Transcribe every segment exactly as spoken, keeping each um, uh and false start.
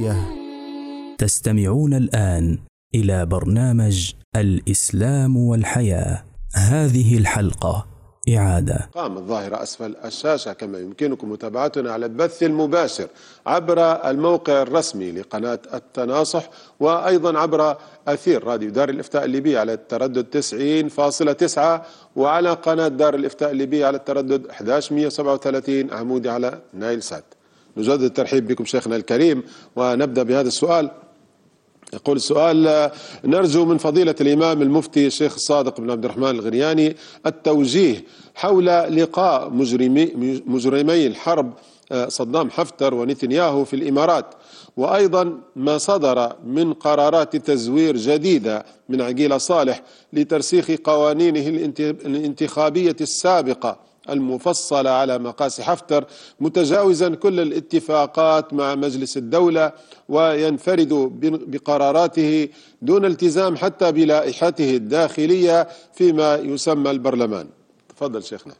العربية. تستمعون الآن إلى برنامج الإسلام والحياة. هذه الحلقة إعادة. قام الظاهرة أسفل الشاشة، كما يمكنكم متابعتنا على البث المباشر عبر الموقع الرسمي لقناة التناصح، وأيضا عبر أثير راديو دار الإفتاء الليبي على التردد تسعين فاصلة تسعة، وعلى قناة دار الإفتاء الليبي على التردد أحد عشر مئة وسبعة وثلاثين عمودي على نايل سات. نجدد الترحيب بكم شيخنا الكريم، ونبدأ بهذا السؤال. يقول السؤال: نرجو من فضيلة الإمام المفتي الشيخ الصادق بن عبد الرحمن الغرياني التوجيه حول لقاء مجرمي, مجرمي الحرب صدام حفتر ونتنياهو في الإمارات، وأيضا ما صدر من قرارات تزوير جديدة من عقيل صالح لترسيخ قوانينه الانتخابية السابقة المفصلة على مقاس حفتر، متجاوزا كل الاتفاقات مع مجلس الدولة، وينفرد بقراراته دون التزام حتى بلائحته الداخلية فيما يسمى البرلمان. تفضل شيخنا.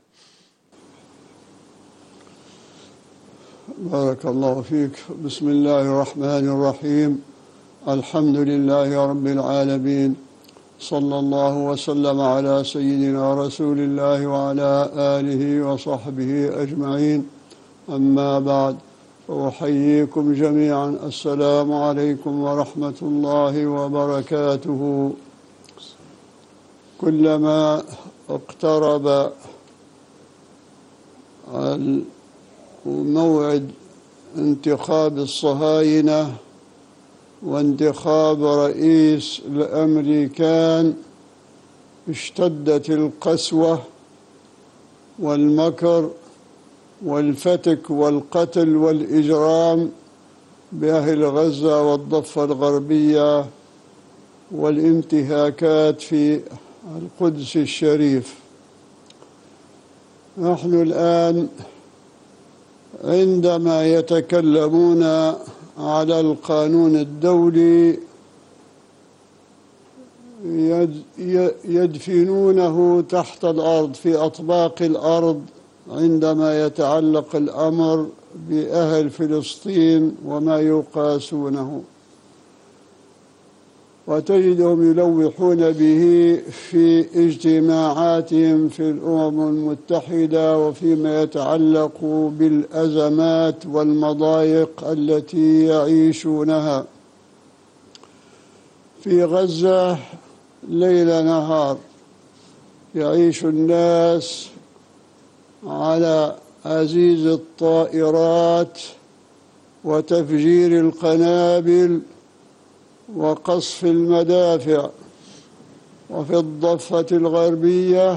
بارك الله فيك. بسم الله الرحمن الرحيم. الحمد لله رب العالمين، صلى الله وسلم على سيدنا رسول الله وعلى آله وصحبه أجمعين. أما بعد، أحييكم جميعا. السلام عليكم ورحمة الله وبركاته. كلما اقترب موعد انتخاب الصهاينة وانتخاب رئيس الأمريكان اشتدت القسوة والمكر والفتك والقتل والإجرام بأهل غزة والضفة الغربية والانتهاكات في القدس الشريف. نحن الآن عندما يتكلمون على القانون الدولي يدفنونه تحت الأرض في أطباق الأرض عندما يتعلق الأمر بأهل فلسطين وما يقاسونه، وتجدهم يلوحون به في اجتماعاتهم في الأمم المتحدة وفيما يتعلق بالأزمات والمضايق التي يعيشونها. في غزة ليل نهار يعيش الناس على أزيز الطائرات وتفجير القنابل وقصف المدافع، وفي الضفة الغربية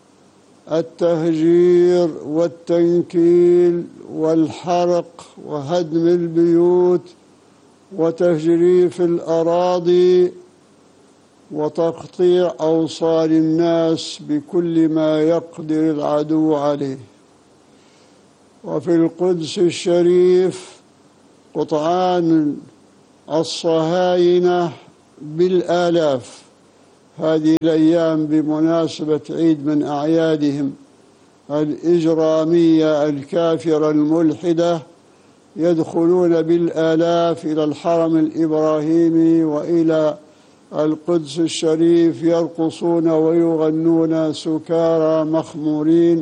التهجير والتنكيل والحرق وهدم البيوت وتجريف الأراضي وتقطيع أوصال الناس بكل ما يقدر العدو عليه. وفي القدس الشريف قطعان الصهاينة بالآلاف هذه الأيام بمناسبة عيد من أعيادهم الإجرامية الكافرة الملحدة، يدخلون بالآلاف إلى الحرم الإبراهيمي وإلى القدس الشريف، يرقصون ويغنون سكارى مخمورين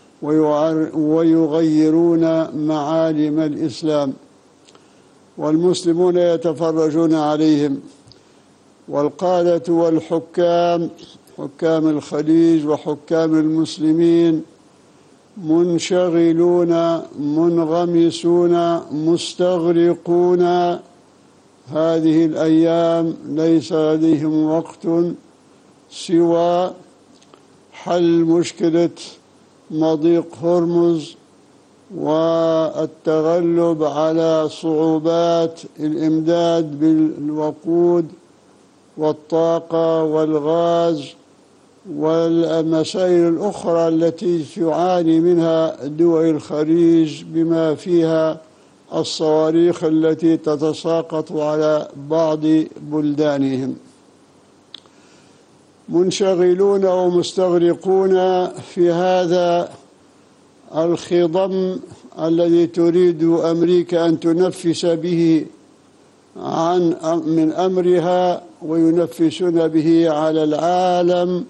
ويغيرون معالم الإسلام، والمسلمون يتفرجون عليهم. والقادة والحكام، حكام الخليج وحكام المسلمين، منشغلون منغمسون مستغرقون هذه الأيام، ليس لديهم وقت سوى حل مشكلة مضيق هرمز والتغلب على صعوبات الإمداد بالوقود والطاقة والغاز والمسائل الأخرى التي تعاني منها دول الخليج بما فيها الصواريخ التي تتساقط على بعض بلدانهم. منشغلون ومستغرقون في هذا الخضم الذي تريد أمريكا أن تنفس به عن من أمرها وينفسون به على العالم،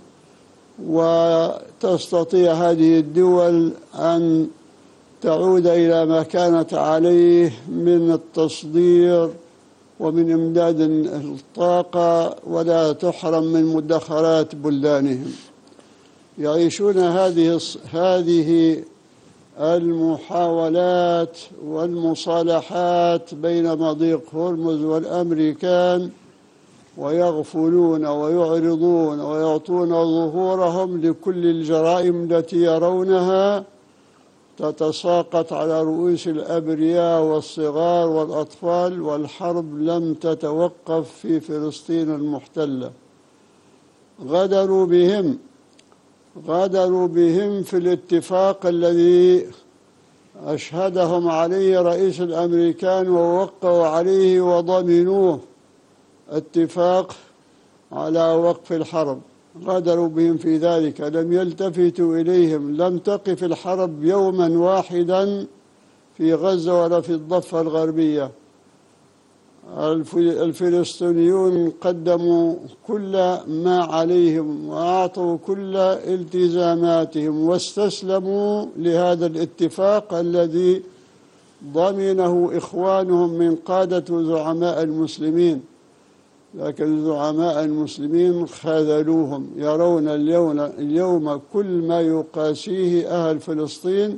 وتستطيع هذه الدول أن تعود إلى ما كانت عليه من التصدير ومن إمداد الطاقة، ولا تحرم من مدخرات بلدانهم. يعيشون هذه هذه المحاولات والمصالحات بين مضيق هرمز والأمريكان، ويغفلون ويعرضون ويعطون ظهورهم لكل الجرائم التي يرونها تتساقط على رؤوس الأبرياء والصغار والأطفال، والحرب لم تتوقف في فلسطين المحتلة. غدروا بهم غدروا بهم في الاتفاق الذي أشهدهم عليه رئيس الأمريكان ووقعوا عليه وضمنوه، اتفاق على وقف الحرب. غدروا بهم في ذلك، لم يلتفتوا إليهم، لم تقف الحرب يوما واحدا في غزة ولا في الضفة الغربية. الفلسطينيون قدموا كل ما عليهم وأعطوا كل التزاماتهم واستسلموا لهذا الاتفاق الذي ضمنه إخوانهم من قادة زعماء المسلمين، لكن زعماء المسلمين خذلوهم. يرون اليوم, اليوم كل ما يقاسيه أهل فلسطين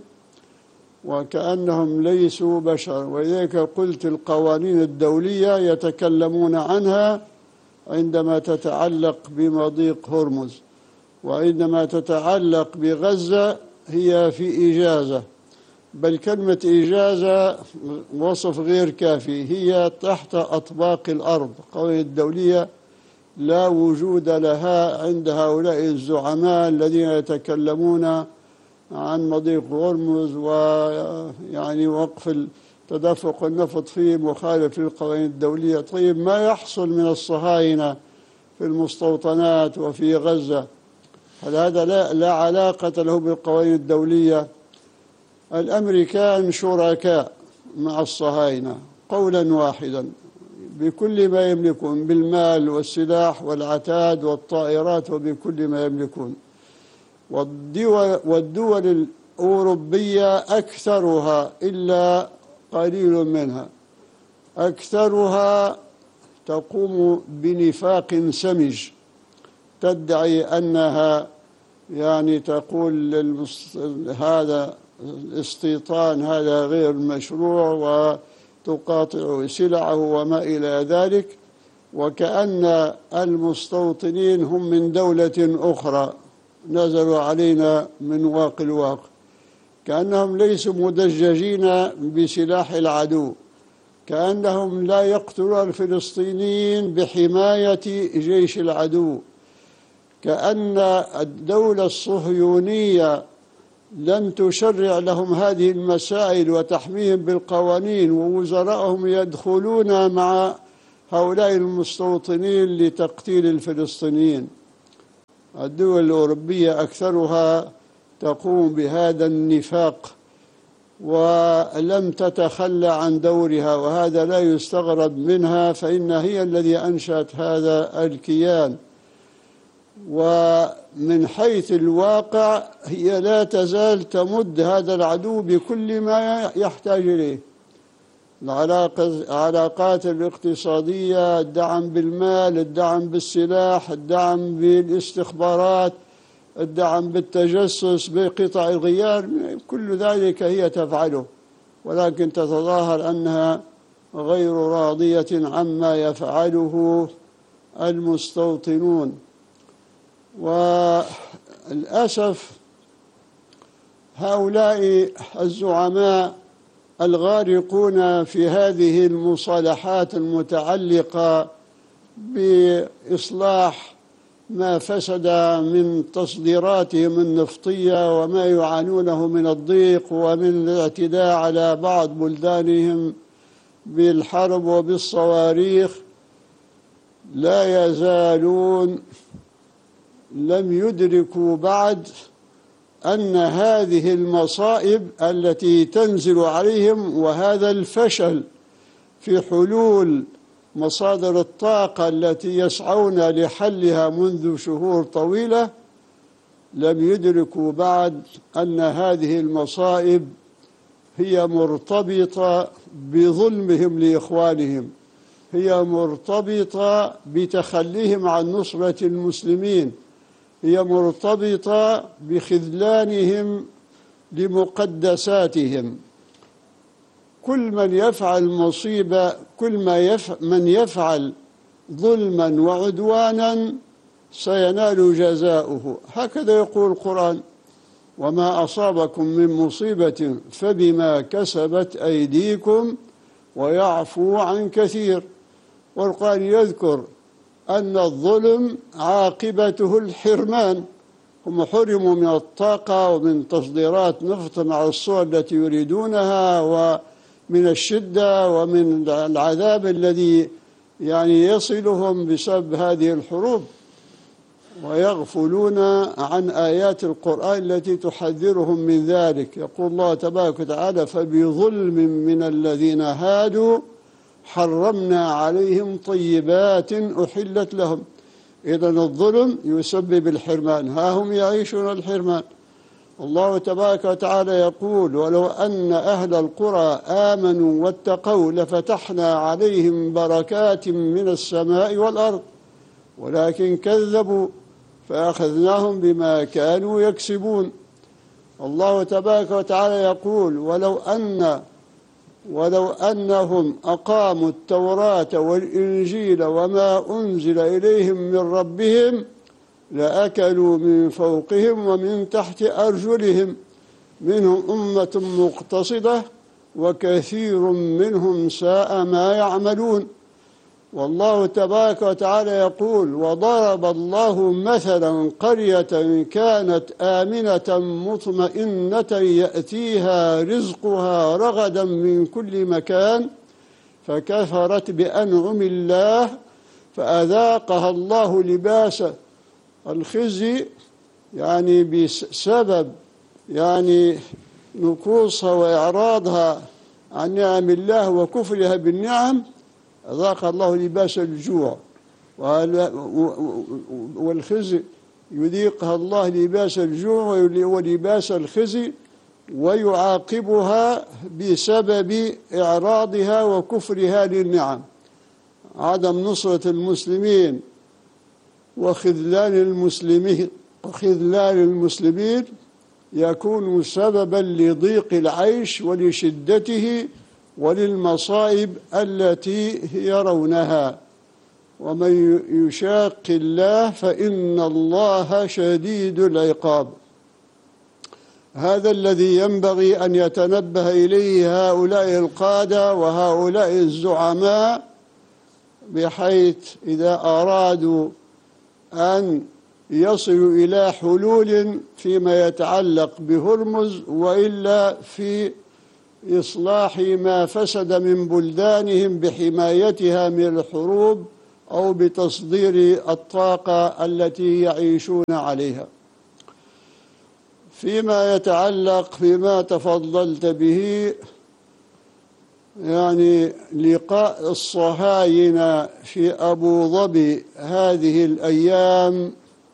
وكأنهم ليسوا بشر. ولذلك قلت القوانين الدولية يتكلمون عنها عندما تتعلق بمضيق هرمز، وعندما تتعلق بغزة هي في إجازة، بل كلمة إجازة وصف غير كافي، هي تحت أطباق الأرض. القوانين الدولية لا وجود لها عند هؤلاء الزعماء الذين يتكلمون عن مضيق هرمز ويعني وقف تدفق النفط فيه مخالف للقوانين الدولية. طيب ما يحصل من الصهاينة في المستوطنات وفي غزة، هل هذا لا, لا علاقة له بالقوانين الدولية؟ الأمريكان شركاء مع الصهاينة قولا واحدا بكل ما يملكون، بالمال والسلاح والعتاد والطائرات وبكل ما يملكون. والدول, والدول الأوروبية أكثرها إلا قليل منها أكثرها تقوم بنفاق سمج، تدعي أنها يعني تقول هذا الاستيطان هذا غير مشروع وتقاطع سلعه وما إلى ذلك، وكأن المستوطنين هم من دولة أخرى نزلوا علينا من واقع الواقع، كأنهم ليسوا مدججين بسلاح العدو، كأنهم لا يقتلون الفلسطينيين بحماية جيش العدو، كأن الدولة الصهيونية لم تشرع لهم هذه المسائل وتحميهم بالقوانين، ووزراءهم يدخلون مع هؤلاء المستوطنين لتقتيل الفلسطينيين. الدول الأوروبية أكثرها تقوم بهذا النفاق ولم تتخلى عن دورها، وهذا لا يستغرب منها، فإن هي الذي أنشأت هذا الكيان. ومن حيث الواقع هي لا تزال تمد هذا العدو بكل ما يحتاج إليه، العلاقات الاقتصادية، الدعم بالمال، الدعم بالسلاح، الدعم بالاستخبارات، الدعم بالتجسس، بقطع الغيار، كل ذلك هي تفعله، ولكن تتظاهر أنها غير راضية عما يفعله المستوطنون. وللأسف هؤلاء الزعماء الغارقون في هذه المصالحات المتعلقة بإصلاح ما فسد من تصديراتهم النفطية وما يعانونه من الضيق ومن الاعتداء على بعض بلدانهم بالحرب وبالصواريخ، لا يزالون لم يدركوا بعد أن هذه المصائب التي تنزل عليهم وهذا الفشل في حلول مصادر الطاقة التي يسعون لحلها منذ شهور طويلة، لم يدركوا بعد أن هذه المصائب هي مرتبطة بظلمهم لإخوانهم، هي مرتبطة بتخليهم عن نصرة المسلمين، هي مرتبطة بخذلانهم لمقدساتهم. كل من يفعل مصيبة، كل ما يفعل من يفعل ظلما وعدوانا سينال جزاؤه، هكذا يقول القرآن: وما أصابكم من مصيبة فبما كسبت أيديكم ويعفو عن كثير. والقرآن يذكر أن الظلم عاقبته الحرمان، هم حرموا من الطاقة ومن تصديرات نفط على الصور التي يريدونها، ومن الشدة ومن العذاب الذي يعني يصلهم بسبب هذه الحروب، ويغفلون عن آيات القرآن التي تحذرهم من ذلك. يقول الله تبارك وتعالى: فبظلم من الذين هادوا حرمنا عليهم طيبات أحلت لهم. إذن الظلم يسبب الحرمان، ها هم يعيشون الحرمان. الله تبارك وتعالى يقول: ولو أن أهل القرى آمنوا واتقوا لفتحنا عليهم بركات من السماء والأرض ولكن كذبوا فأخذناهم بما كانوا يكسبون. الله تبارك وتعالى يقول: ولو أن ولو أنهم أقاموا التوراة والإنجيل وما أنزل إليهم من ربهم لأكلوا من فوقهم ومن تحت أرجلهم منهم أمة مقتصدة وكثير منهم ساء ما يعملون. والله تبارك وتعالى يقول: وضرب الله مثلا قرية كانت آمنة مطمئنة يأتيها رزقها رغدا من كل مكان فكفرت بأنعم الله فأذاقها الله لباس الخزي، يعني بسبب يعني نكوصها وإعراضها عن نعم الله وكفرها بالنعم، أذاق الله لباس الجوع والخزي، يذيقها الله لباس الجوع ولباس الخزي، ويعاقبها بسبب إعراضها وكفرها للنعم. عدم نصرة المسلمين وخذلان المسلمين وخذلان المسلمين يكون سببا لضيق العيش ولشدته وللمصائب التي يرونها. ومن يشاق الله فإن الله شديد العقاب. هذا الذي ينبغي أن يتنبه إليه هؤلاء القادة وهؤلاء الزعماء، بحيث إذا أرادوا أن يصلوا إلى حلول فيما يتعلق بهرمز وإلا في إصلاح ما فسد من بلدانهم بحمايتها من الحروب أو بتصدير الطاقة التي يعيشون عليها. فيما يتعلق بما تفضلت به، يعني لقاء الصهاينة في أبو ظبي هذه الأيام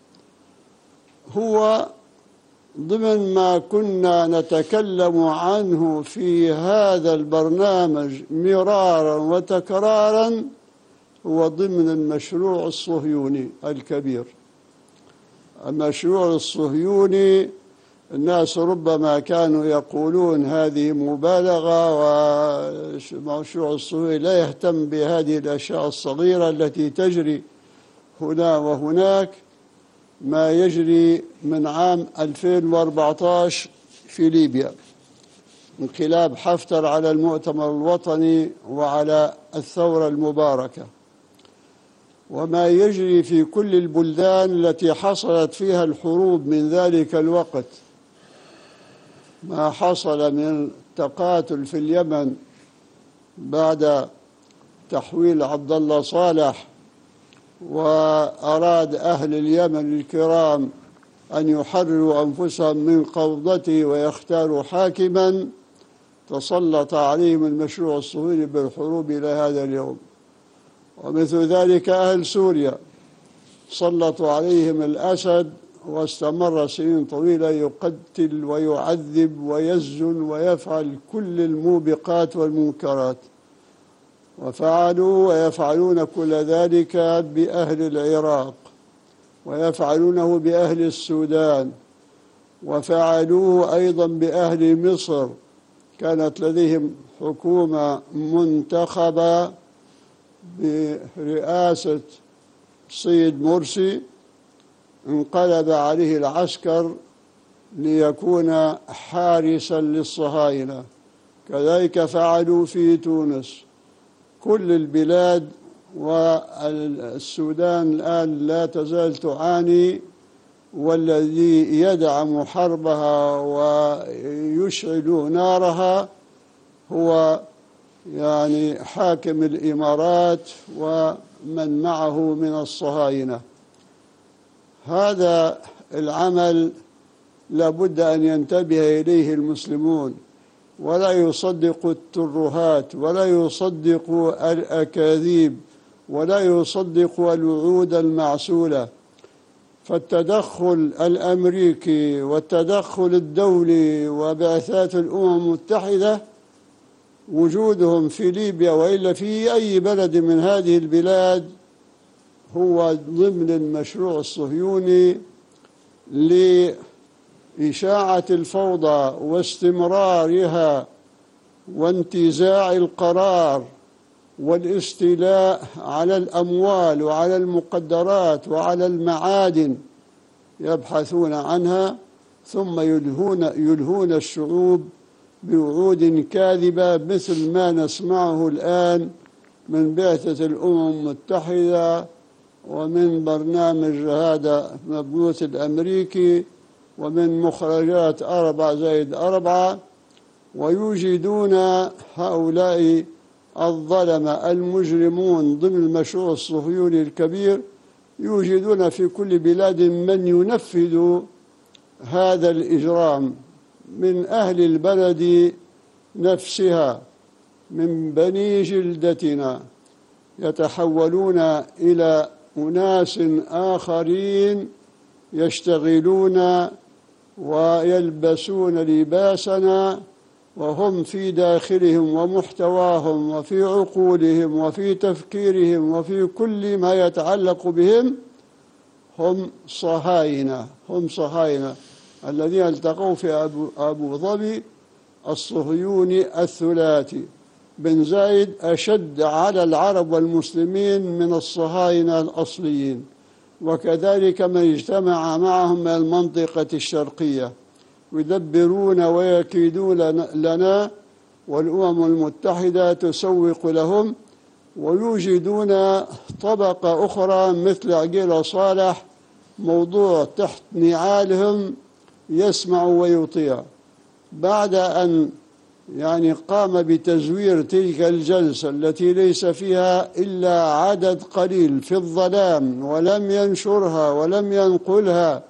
هو ضمن ما كنا نتكلم عنه في هذا البرنامج مرارا وتكرارا، هو ضمن المشروع الصهيوني الكبير. المشروع الصهيوني الناس ربما كانوا يقولون هذه مبالغة، والمشروع الصهيوني لا يهتم بهذه الأشياء الصغيرة التي تجري هنا وهناك. ما يجري من عام ألفين وأربعة عشر في ليبيا، انقلاب حفتر على المؤتمر الوطني وعلى الثورة المباركة، وما يجري في كل البلدان التي حصلت فيها الحروب من ذلك الوقت، ما حصل من تقاتل في اليمن بعد تحويل عبد الله صالح، وأراد أهل اليمن الكرام أن يحرروا أنفسهم من قبضته ويختاروا حاكما، تسلط عليهم المشروع الصهيوني بالحروب إلى هذا اليوم. ومثل ذلك أهل سوريا سلطوا عليهم الأسد واستمر سنين طويلة يقتل ويعذب ويسجن ويفعل كل الموبقات والمنكرات، وفعلوا ويفعلون كل ذلك بأهل العراق، ويفعلونه بأهل السودان، وفعلوه أيضا بأهل مصر. كانت لديهم حكومة منتخبة برئاسة السيد مرسي، انقلب عليه العسكر ليكون حارسا للصهاينة. كذلك فعلوا في تونس. كل البلاد والسودان الآن لا تزال تعاني، والذي يدعم حربها ويشعل نارها هو يعني حاكم الإمارات ومن معه من الصهاينة. هذا العمل لابد أن ينتبه إليه المسلمون، ولا يصدقوا الترهات، ولا يصدقوا الأكاذيب، ولا يصدقوا الوعود المعسولة. فالتدخل الأمريكي والتدخل الدولي وبعثات الأمم المتحدة وجودهم في ليبيا وإلا في أي بلد من هذه البلاد هو ضمن المشروع الصهيوني لإشاعة الفوضى واستمرارها وانتزاع القرار والاستيلاء على الأموال وعلى المقدرات وعلى المعادن يبحثون عنها، ثم يلهون, يلهون الشعوب بوعود كاذبة مثل ما نسمعه الآن من بعثة الأمم المتحدة ومن برنامج هذا المبعوث الأمريكي ومن مخرجات أربعة زائد أربعة. ويوجدون هؤلاء الظلمة المجرمون ضمن المشروع الصهيوني الكبير، يوجدون في كل بلاد من ينفذ هذا الإجرام من أهل البلد نفسها، من بني جلدتنا، يتحولون إلى أناس آخرين يشتغلون ويلبسون لباسنا، وهم في داخلهم ومحتواهم وفي عقولهم وفي تفكيرهم وفي كل ما يتعلق بهم هم صهاينة. هم صهاينة الذين التقوا في أبو, أبو ظبي الصهيوني الثلاثي. بن زايد أشد على العرب والمسلمين من الصهاينة الأصليين، وكذلك من اجتمع معهم من المنطقة الشرقية، يدبرون ويكيدون لنا، والأمم المتحدة تسوق لهم، ويوجدون طبقة أخرى مثل عقيل صالح موضوع تحت نعالهم يسمع ويطيع. بعد أن يعني قام بتزوير تلك الجلسة التي ليس فيها إلا عدد قليل في الظلام، ولم ينشرها ولم ينقلها